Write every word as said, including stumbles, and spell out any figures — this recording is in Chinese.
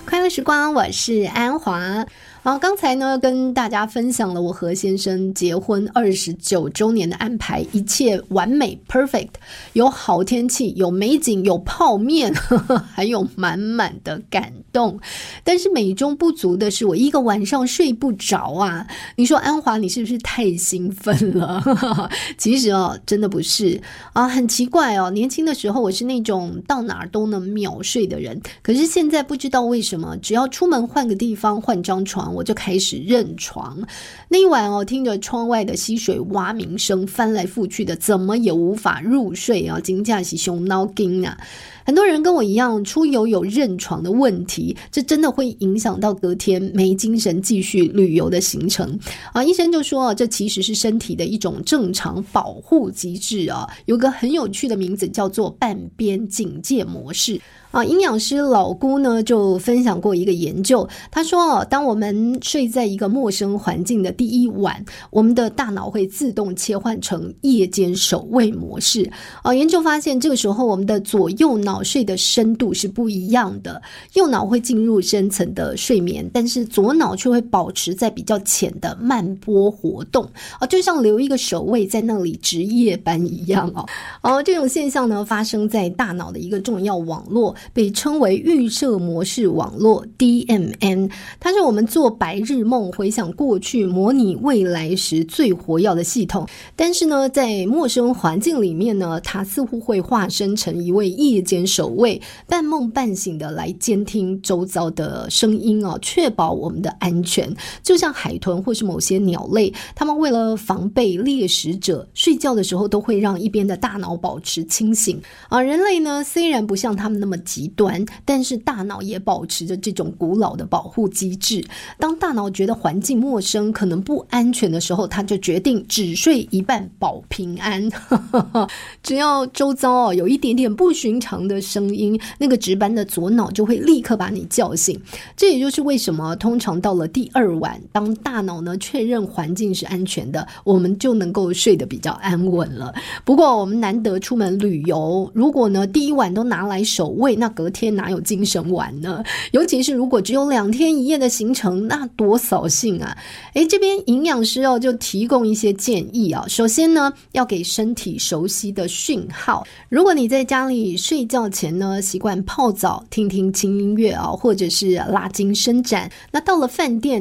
快乐时光，我是安华。好，刚才呢跟大家分享了我和先生结婚二十九周年的安排，一切完美 perfect， 有好天气，有美景，有泡面，呵呵，还有满满的感动。但是美中不足的是，我一个晚上睡不着啊！你说安华，你是不是太兴奋了？呵呵，其实哦，真的不是啊，很奇怪哦。年轻的时候我是那种到哪儿都能秒睡的人，可是现在不知道为什么，只要出门换个地方，换张床，我就开始认床。那一晚哦，听着窗外的溪水蛙鸣声，翻来覆去的，怎么也无法入睡啊！真的是伤脑筋啊！很多人跟我一样，出游有认床的问题，这真的会影响到隔天没精神继续旅游的行程啊！医生就说啊，这其实是身体的一种正常保护机制啊，有个很有趣的名字叫做半边警戒模式。啊，营养师老姑呢就分享过一个研究，他说哦，当我们睡在一个陌生环境的第一晚，我们的大脑会自动切换成夜间守卫模式。啊，研究发现这个时候我们的左右脑睡的深度是不一样的，右脑会进入深层的睡眠，但是左脑却会保持在比较浅的慢波活动。啊，就像留一个守卫在那里值夜班一样哦。哦，这种现象呢发生在大脑的一个重要网络，被称为预设模式网络 D M N， 它是我们做白日梦回想过去模拟未来时最活跃的系统。但是呢，在陌生环境里面呢，它似乎会化身成一位夜间守卫，半梦半醒的来监听周遭的声音哦，确保我们的安全。就像海豚或是某些鸟类，它们为了防备猎食者，睡觉的时候都会让一边的大脑保持清醒啊。人类呢，虽然不像他们那么极端，但是大脑也保持着这种古老的保护机制。当大脑觉得环境陌生，可能不安全的时候，它就决定只睡一半保平安。只要周遭、哦、有一点点不寻常的声音，那个值班的左脑就会立刻把你叫醒。这也就是为什么通常到了第二晚，当大脑呢确认环境是安全的，我们就能够睡得比较安稳了。不过我们难得出门旅游，如果呢第一晚都拿来守卫，那隔天哪有精神玩呢？尤其是如果只有两天一夜的行程，那多扫兴啊！诶，这边营养师哦就提供一些建议啊。首先呢，要给身体熟悉的讯号。如果你在家里睡觉前呢，习惯泡澡、听听轻音乐啊，或者是拉筋伸展，那到了饭店